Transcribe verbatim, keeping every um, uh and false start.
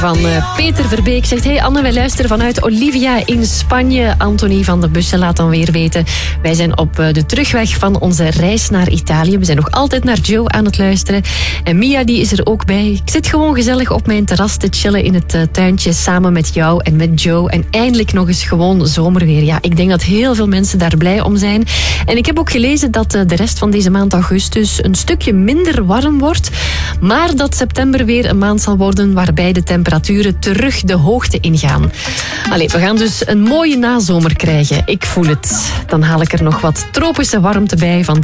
Van uh, Peter Verbeek zegt: hey Anne, wij luisteren vanuit Olivia in Spanje. Anthony van der Bussen laat dan weer weten: wij zijn op uh, de terugweg van onze reis naar Italië. We zijn nog altijd naar Joe aan het luisteren. En Mia die is er ook bij. Ik zit gewoon gezellig op mijn terras te chillen in het uh, tuintje samen met jou en met Joe. En eindelijk nog eens gewoon zomerweer. Ja, ik denk dat heel veel mensen daar blij om zijn. En ik heb ook gelezen dat uh, de rest van deze maand augustus een stukje minder warm wordt. Maar dat september weer een maand zal worden waarbij de temperaturen terug de hoogte ingaan. Allee, we gaan dus een mooie nazomer krijgen. Ik voel het. Dan haal ik er nog wat tropische warmte bij van